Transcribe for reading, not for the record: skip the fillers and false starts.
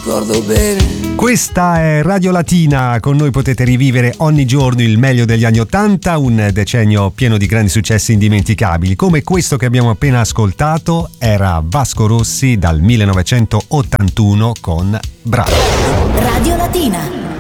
ricordo bene. Questa è Radio Latina, con noi potete rivivere ogni giorno il meglio degli anni '80, un decennio pieno di grandi successi indimenticabili, come questo che abbiamo appena ascoltato. Era Vasco Rossi dal 1981 con Bravo. Radio Latina.